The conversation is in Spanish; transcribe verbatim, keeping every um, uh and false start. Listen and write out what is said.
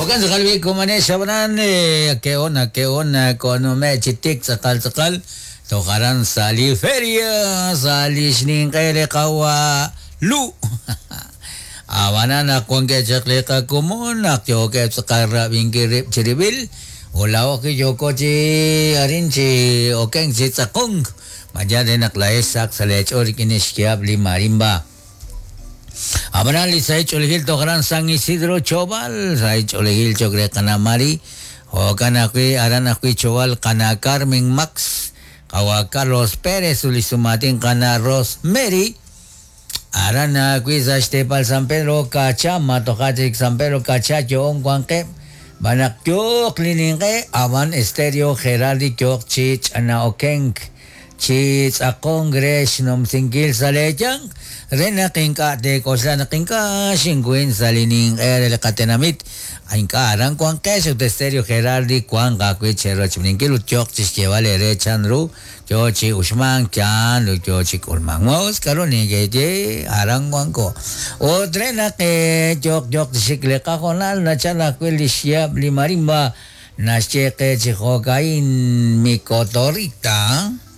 Okan sakal bi kumane sabanan eh keona keona kono me chitik sakal sakal to karan sali feria sali sning kere kawa lu awana na konge chakle ka kumona kyo ke sakara bingirip chiribil ulaw ki joko chi arin chi okeng chi sakong majade naklay sak salech or kinishkiab li marimba Abanali sa Cholihil Tokaran Sang Isidro Chobal sa Cholihil Chogre Kanamari o kanakwi aranakwi Chobal kana Carmen Max kawa Carlos Perez ulisumating kana Rosemary aranakwi sa Estepal San Pedro Kacha Matokachik San Pedro Kacha Chong Kwangke Banak Kyok Liningke Awan Estereo Geraldi Kyok Chich Ana Okeng Chich a Congress Nom Singkil sa Lechang Rena kingka de kosla na kingka singguin sa lining ere katenamit ain ka arang kwang keso de stereo Geraldi kwang ka kwe chero chmingil uchok chiskevale re chanru jo chi usmang chan lu jo chi kulmang mos karo ni geje arang kwang ko o drena ke jok jok sikle ka konal na chala kwe lisiap limarimba na cheke chihokain mikotorita